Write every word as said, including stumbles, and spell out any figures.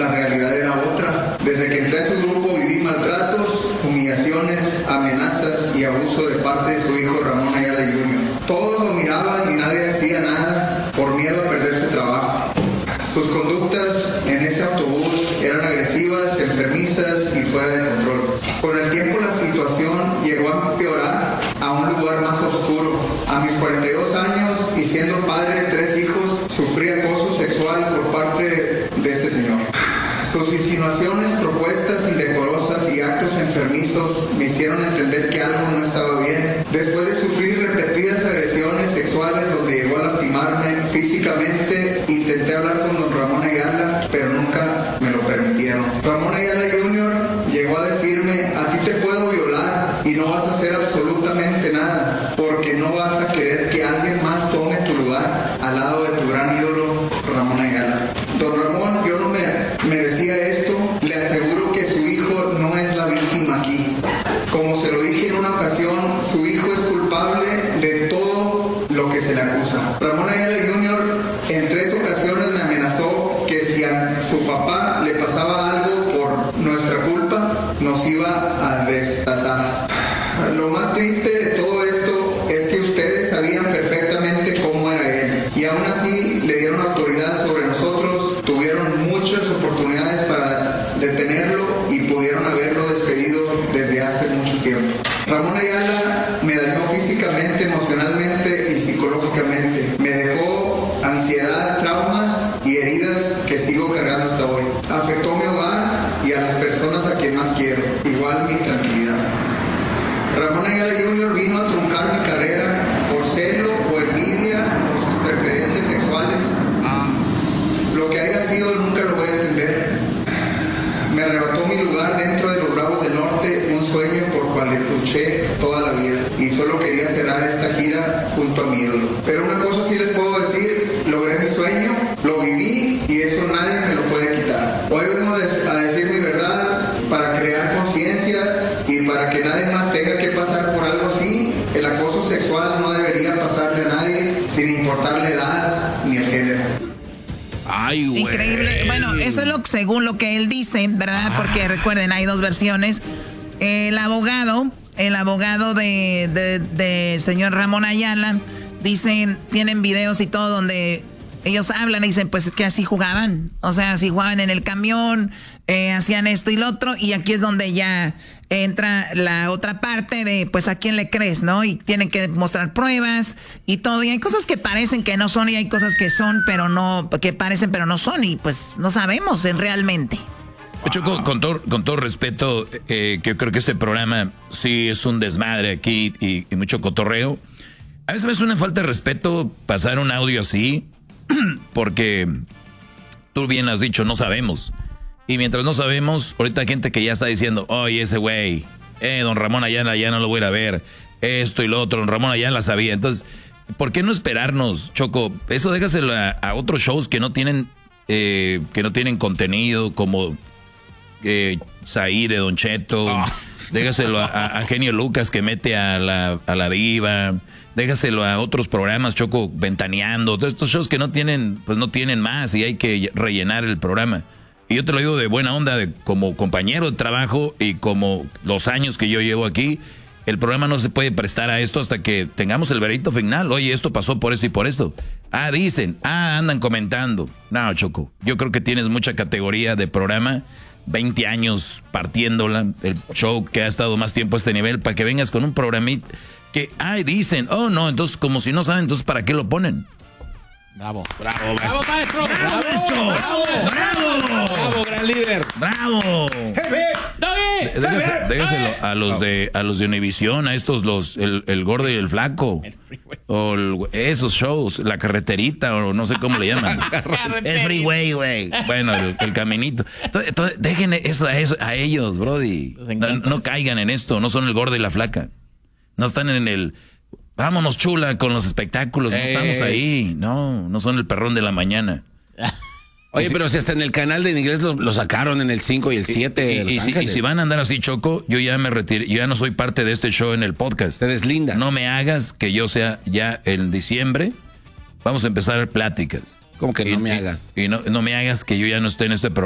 la realidad era otra. Desde que entré a su grupo viví maltratos, humillaciones, amenazas y abuso de parte de su hijo Ramón Ayala junior Todos lo miraban y nadie hacía nada por miedo a perder su trabajo. Sus conductas en ese autobús eran agresivas, enfermizas y fuera de control. Con el tiempo la situación llegó a empeorar a un lugar más oscuro. A mis cuarenta y dos años y siendo padre de tres hijos, sufrí acoso sexual por parte de este señor. Sus insinuaciones, propuestas indecorosas y actos enfermizos me hicieron entender que algo no estaba bien. Después de sufrir repetidas agresiones sexuales donde llegó a lastimarme físicamente, intenté hablar con don Ramón Ayala, pero nunca me lo permitieron. Ramón Ayala junior llegó a decirme: a ti te puedo violar y no vas a hacer absolutamente nada, porque no vas a querer que alguien más tome tu lugar al lado de tu gran ídolo Ramón Ayala. Don Ramón, yo no me merecía esto. Le aseguro que su hijo no es la víctima aquí. Como se lo dije en una ocasión, su hijo es culpable de todo lo que se le acusa. Ramón Ayala junior en tres ocasiones me amenazó que si a su papá le pasaba algo por nuestra culpa, nos iba a destazar. Lo más triste de todo esto es que ustedes sabían perfectamente cómo era él, y aún así le dieron autoridad sobre nosotros. Tuvieron muchas oportunidades para detenerlo y pudieron haberlo despedido desde hace mucho tiempo. Ramón Ayala me dañó físicamente, emocionalmente y psicológicamente. Me dejó ansiedad, traumas y heridas que sigo cargando hasta hoy. Afectó mi hogar y a las personas a quien más quiero, igual mi tranquilidad. Ramón Ayala junior vino a truncar mi carrera por celo o envidia o sus preferencias sexuales. Lo que haya sido nunca lo voy a entender. Me arrebató mi lugar dentro de los Bravos del Norte, un sueño por cual luché toda la vida, y solo quería cerrar esta gira junto a mi ídolo. Pero una cosa sí les puedo decir: logré mi sueño, lo viví y eso nadie me lo puede quitar. Hoy vengo a decir mi verdad para crear conciencia y para que nadie más tenga que pasar por algo así. El acoso sexual no debería pasarle a nadie, sin importar la edad ni el género. Ay, güey. Increíble. Bueno, eso es lo según lo que él dice, ¿verdad? Ah. Porque recuerden, hay dos versiones. El abogado, el abogado de, de, de señor Ramón Ayala, dicen, tienen videos y todo donde ellos hablan y dicen, pues que así jugaban. O sea, así jugaban en el camión, eh, hacían esto y lo otro, y aquí es donde ya entra la otra parte de, pues, ¿a quién le crees, no? Y tienen que mostrar pruebas y todo. Y hay cosas que parecen que no son y hay cosas que son, pero no, que parecen pero no son. Y pues no sabemos en realmente. De hecho, con, con, todo, con todo respeto, eh, que yo creo que este programa sí es un desmadre aquí y, y mucho cotorreo. A veces es una falta de respeto pasar un audio así, porque tú bien has dicho, no sabemos. Y mientras no sabemos, ahorita hay gente que ya está diciendo, oye, ese güey, eh, don Ramón Ayala ya no lo voy a ir a ver, esto y lo otro, don Ramón Ayala sabía. Entonces, ¿por qué no esperarnos, Choco? Eso déjaselo a, a otros shows que no tienen, eh, que no tienen contenido, como eh, Saí de Don Cheto, oh. Déjaselo a, a, a Genio Lucas que mete a la, a la diva, déjaselo a otros programas, Choco, Ventaneando, todos estos shows que no tienen, pues no tienen más y hay que rellenar el programa. Y yo te lo digo de buena onda, de, como compañero de trabajo y como los años que yo llevo aquí, el programa no se puede prestar a esto hasta que tengamos el veredicto final. Oye, esto pasó por esto y por esto. Ah, dicen, ah, andan comentando. No, Choco, yo creo que tienes mucha categoría de programa, veinte años partiéndola, el show que ha estado más tiempo a este nivel, para que vengas con un programita que, ay, dicen, oh, no, entonces como si no saben, entonces ¿para qué lo ponen? Bravo, bravo, maestro. Bravo, maestro. Bravo, bravo, maestro. Bravo, bravo, bravo, gran líder. Bravo. Hey, Déjase, déjaselo a los de a los de Univisión, a estos los el, el gordo y el flaco. El freeway. O el, esos shows, la carreterita o no sé cómo le llaman. Es freeway, güey. Bueno, el, el caminito. Entonces, entonces, dejen eso a, eso a ellos, brody. No, no caigan en esto, no son el gordo y la flaca. No están en el vámonos chula con los espectáculos, no estamos ahí. No, no son el perrón de la mañana. Oye, pero si hasta en el canal de en inglés lo, lo sacaron en el cinco y el siete. Y, y, y, si, y si van a andar así, Choco, yo ya me retiré, yo ya no soy parte de este show en el podcast. Te deslinda. No me hagas que yo sea ya en diciembre. Vamos a empezar pláticas. ¿Cómo que y, no me hagas? Y, y no, no me hagas que yo ya no esté en este programa.